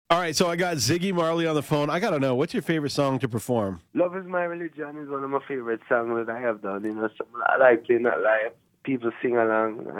All right, so I got Ziggy Marley on the phone. I got to know, what's your favorite song to perform? Love is My Religion is one of my favorite songs that I have done. So I like playing that live. People sing along.